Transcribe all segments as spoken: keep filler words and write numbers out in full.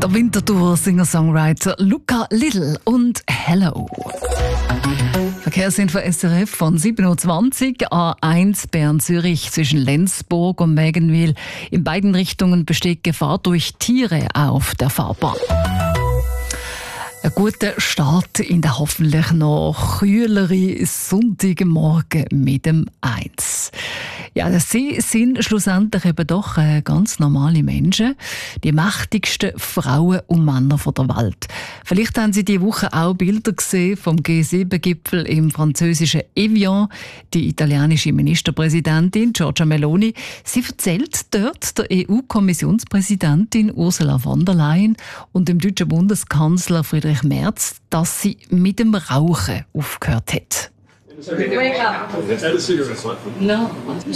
Der Winterthur-Singer-Songwriter Luca Liddell und Hello. Verkehrsinfo S R F von sieben Uhr zwanzig, A eins Bern-Zürich zwischen Lenzburg und Mägenwil. In beiden Richtungen besteht Gefahr durch Tiere auf der Fahrbahn. Ein guter Start in den hoffentlich noch kühleren Sonntagmorgen mit dem eins. Ja, sie sind schlussendlich eben doch äh, ganz normale Menschen, die mächtigsten Frauen und Männer der Welt. Vielleicht haben Sie diese Woche auch Bilder gesehen vom G sieben Gipfel im französischen Evian. Die italienische Ministerpräsidentin Giorgia Meloni, sie erzählt dort der E U-Kommissionspräsidentin Ursula von der Leyen und dem deutschen Bundeskanzler Friedrich Merz, dass sie mit dem Rauchen aufgehört hat. Wake up. No.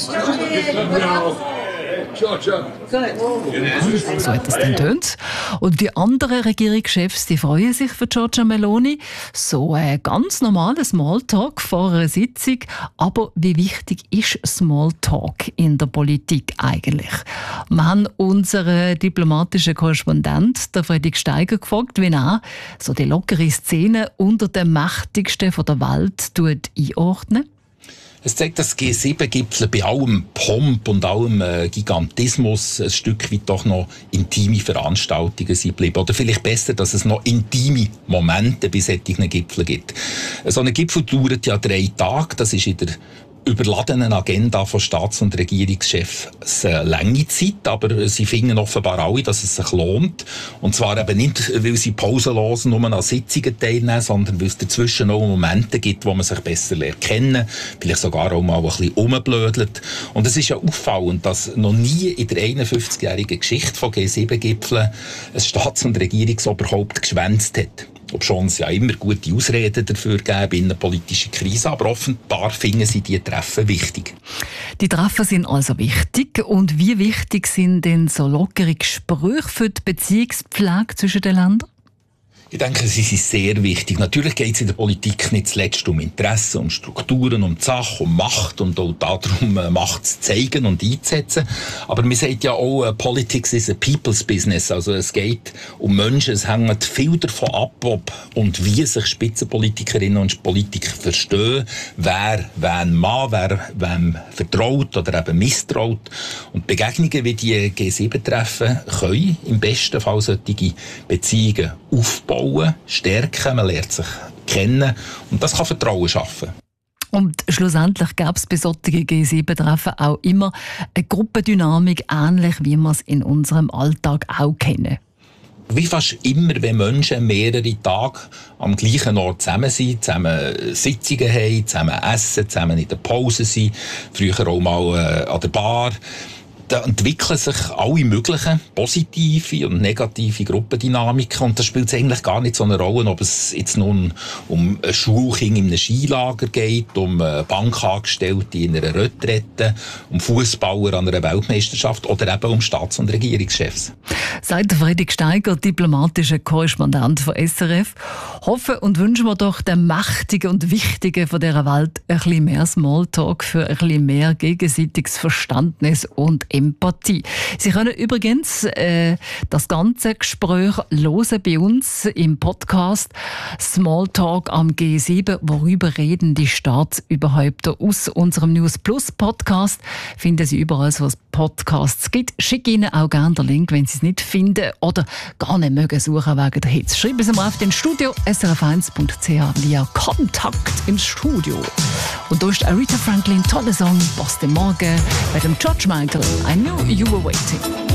So hat es dann tönt. Und die anderen Regierungschefs, die freuen sich für Giorgia Meloni. So ein ganz normaler Smalltalk vor einer Sitzung. Aber wie wichtig ist Smalltalk in der Politik eigentlich? Wir haben unseren diplomatischen Korrespondent, der Fredrik Steiger, gefragt, wie er so die lockere Szene unter den Mächtigsten der Welt einordnet. Es zeigt, dass G sieben Gipfel bei allem Pomp und allem äh, Gigantismus ein Stück weit doch noch intime Veranstaltungen sind geblieben. Oder vielleicht besser, dass es noch intime Momente bei solchen Gipfeln gibt. So ein Gipfel dauert ja drei Tage. Das ist in der überladenen Agenda von Staats- und Regierungschefs eine lange Zeit, aber sie finden offenbar alle, dass es sich lohnt. Und zwar eben nicht, weil sie pausenlos nur an Sitzungen teilnehmen, sondern weil es dazwischen auch Momente gibt, wo man sich besser lernt kennen, vielleicht sogar auch mal ein bisschen rumblödelt. Und es ist ja auffallend, dass noch nie in der einundfünfzigjährigen Geschichte von G sieben Gipfeln ein Staats- und Regierungsoberhaupt geschwänzt hat. Obschon es ja immer gute Ausreden dafür geben, innenpolitische Krise, aber offenbar finden sie diese Treffen wichtig. Die Treffen sind also wichtig. Und wie wichtig sind denn so lockere Gespräche für die Beziehungspflege zwischen den Ländern? Ich denke, sie sind sehr wichtig. Natürlich geht es in der Politik nicht zuletzt um Interessen, um Strukturen, um die Sache, um Macht und auch darum, Macht zu zeigen und einzusetzen. Aber man sagt ja auch, Politics is a people's business. Also es geht um Menschen, es hängt viel davon ab, ob und wie sich Spitzenpolitikerinnen und Politiker verstehen, wer wen mag, wer wem vertraut oder eben misstraut. Und Begegnungen wie die G sieben Treffen können im besten Fall solche Beziehungen aufbauen, stärken, man lernt sich kennen und das kann Vertrauen schaffen. Und schlussendlich gab es bei solchen G sieben Treffen auch immer eine Gruppendynamik, ähnlich wie wir es in unserem Alltag auch kennen. Wie fast immer, wenn Menschen mehrere Tage am gleichen Ort zusammen sind, zusammen Sitzungen haben, zusammen essen, zusammen in der Pause sind, früher auch mal äh, an der Bar, da entwickeln sich alle möglichen positive und negative Gruppendynamiken und das spielt eigentlich gar nicht so eine Rolle, ob es jetzt nun um ein Schulkind in einem Skilager geht, um Bankangestellte in einer Retrette, um Fußballer an einer Weltmeisterschaft oder eben um Staats- und Regierungschefs. Sagt Fredrik Steiger, diplomatischer Korrespondent von S R F. Hoffen und wünschen wir doch den Mächtigen und Wichtigen von dieser Welt ein bisschen mehr Smalltalk für ein bisschen mehr gegenseitiges Verständnis und Empathie. Sie können übrigens äh, das ganze Gespräch hören bei uns im Podcast Smalltalk am G sieben. Worüber reden die Staatsüberhäupter aus unserem News Plus Podcast? Finden Sie überall, wo es Podcasts gibt. Schicke Ihnen auch gerne den Link, wenn Sie es nicht finden oder gar nicht mögen suchen wegen der Hits. Schreiben Sie mal auf den Studio s r f eins punkt c h via Kontakt ins Studio. Und da ist Aretha Franklin, toller Song, Boss dem Morgen, bei dem George Michael, I Knew You Were Waiting.